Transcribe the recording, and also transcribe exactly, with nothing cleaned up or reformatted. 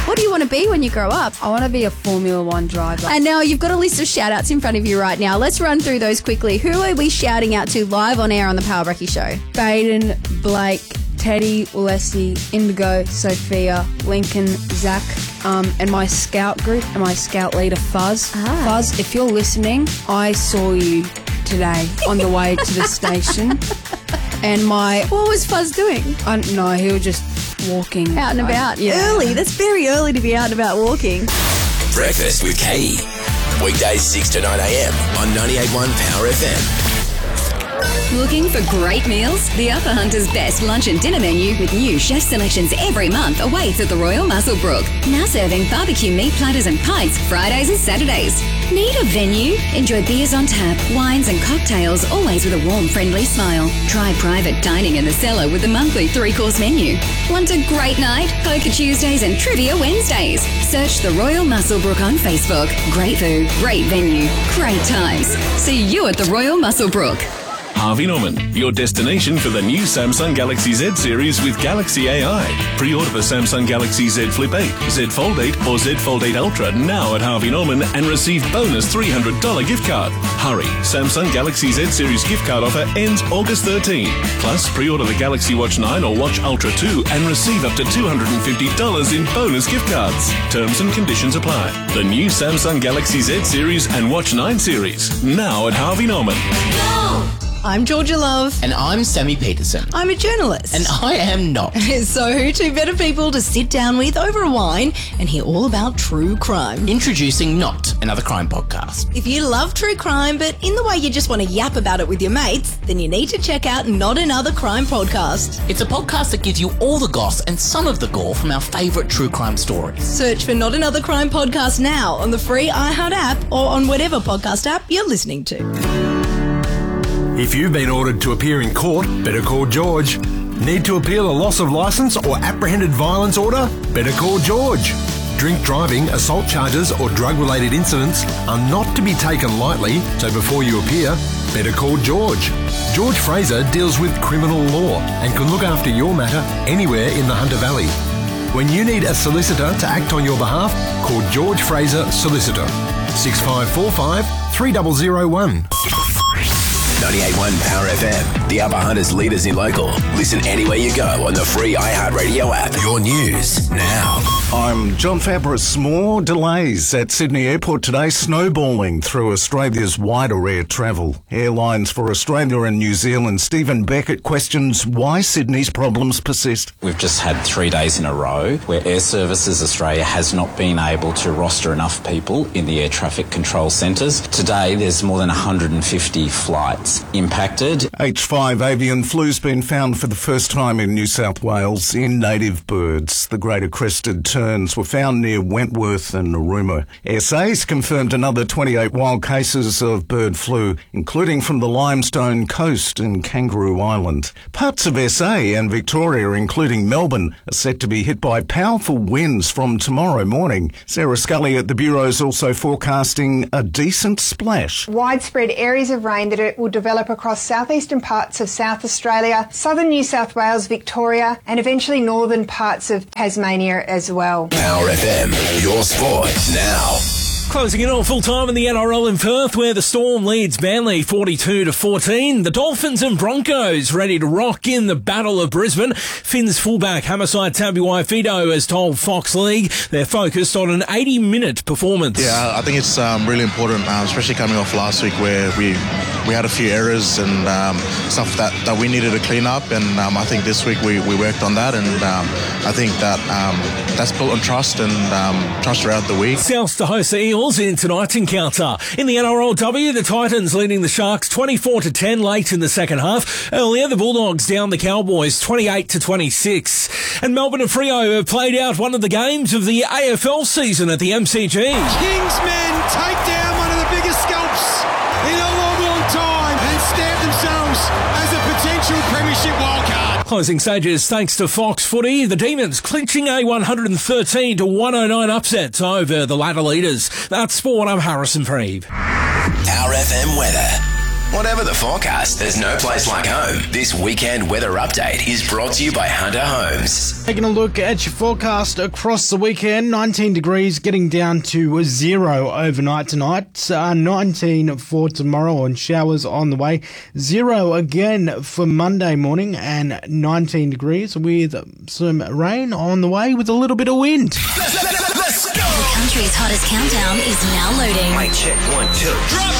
What do you want to be when you grow up? I want to be a Formula One driver. And now you've got a list of shout-outs in front of you right now. Let's run through those quickly. Who are we shouting out to live on air on the Power Brekkie Show? Baden, Blake, Teddy, Leslie, Indigo, Sophia, Lincoln, Zach, um, and my scout group and my scout leader, Fuzz. Ah. Fuzz, if you're listening, I saw you today on the way to the station. And my... What was Fuzz doing? I don't know, he was just walking. Out and about. I, yeah. Early. That's very early to be out and about walking. Breakfast with Katie. Weekdays six to nine a.m. on ninety-eight point one Power F M. Looking for great meals? The Upper Hunter's best lunch and dinner menu with new chef selections every month awaits at the Royal Muswellbrook. Now serving barbecue meat platters and pints Fridays and Saturdays. Need a venue? Enjoy beers on tap, wines and cocktails, always with a warm, friendly smile. Try private dining in the cellar with the monthly three-course menu. Want a great night? Poker Tuesdays and Trivia Wednesdays. Search the Royal Muswellbrook on Facebook. Great food, great venue, great times. See you at the Royal Muswellbrook. Harvey Norman, your destination for the new Samsung Galaxy Z series with Galaxy A I. Pre-order the Samsung Galaxy Z Flip eight, Z Fold eight or Z Fold eight Ultra now at Harvey Norman and receive bonus three hundred dollars gift card. Hurry, Samsung Galaxy Z series gift card offer ends August thirteenth. Plus, pre-order the Galaxy Watch nine or Watch Ultra two and receive up to two hundred fifty dollars in bonus gift cards. Terms and conditions apply. The new Samsung Galaxy Z series and Watch nine series now at Harvey Norman. Go! I'm Georgia Love. And I'm Sammy Peterson. I'm a journalist. And I am not. So who two better people to sit down with over a wine and hear all about true crime? Introducing Not, another crime podcast. If you love true crime, but in the way you just want to yap about it with your mates, then you need to check out Not Another Crime Podcast. It's a podcast that gives you all the goss and some of the gore from our favourite true crime stories. Search for Not Another Crime Podcast now on the free iHeart app or on whatever podcast app you're listening to. If you've been ordered to appear in court, better call George. Need to appeal a loss of licence or apprehended violence order? Better call George. Drink driving, assault charges or drug-related incidents are not to be taken lightly, so before you appear, better call George. George Fraser deals with criminal law and can look after your matter anywhere in the Hunter Valley. When you need a solicitor to act on your behalf, call George Fraser Solicitor. six five four five, three zero zero one. ninety-eight point one Power F M, the Upper Hunters leaders in local. Listen anywhere you go on the free iHeartRadio app. Your news now. I'm John Fabris. More delays at Sydney Airport today, snowballing through Australia's wider air travel. Airlines for Australia and New Zealand. Stephen Beckett questions why Sydney's problems persist. We've just had three days in a row where Air Services Australia has not been able to roster enough people in the air traffic control centres. Today, there's more than one hundred fifty flights impacted. H five avian flu's been found for the first time in New South Wales in native birds. The greater crested terns were found near Wentworth and Narooma. S A's confirmed another twenty-eight wild cases of bird flu, including from the Limestone Coast and Kangaroo Island. Parts of S A and Victoria, including Melbourne, are set to be hit by powerful winds from tomorrow morning. Sarah Scully at the Bureau is also forecasting a decent splash. Widespread areas of rain that it will develop across southeastern parts of South Australia, southern New South Wales, Victoria, and eventually northern parts of Tasmania as well. Power F M, your sport now. Closing in on full time in the N R L in Perth, where the Storm leads Manly forty-two to fourteen. The Dolphins and Broncos ready to rock in the Battle of Brisbane. Finns fullback Hamasai Tabuai-Fidow has told Fox League they're focused on an eighty-minute performance. Yeah, I think it's um, really important, um, especially coming off last week where we we had a few errors and um, stuff that, that we needed to clean up. And um, I think this week we, we worked on that, and um, I think that um, that's built on trust and um, trust throughout the week. South to host the Eels in tonight's encounter. In the N R L W, the Titans leading the Sharks twenty-four to ten late in the second half. Earlier, the Bulldogs down the Cowboys twenty-eight to twenty-six. And Melbourne and Freo have played out one of the games of the A F L season at the M C G. Kingsmen take down one of the biggest scalps in a long, long time and stamp themselves as a potential premiership wildcard. Closing stages thanks to Fox Footy. The Demons clinching a one hundred thirteen to one oh nine upset over the ladder leaders. That's sport. I'm Harrison Freeb. Power F M weather. Whatever the forecast, there's no place like home. This weekend weather update is brought to you by Hunter Homes. Taking a look at your forecast across the weekend, nineteen degrees getting down to zero overnight tonight, uh, nineteen for tomorrow and showers on the way, zero again for Monday morning and nineteen degrees with some rain on the way with a little bit of wind. The country's hottest countdown is now loading. Mic check, one, two.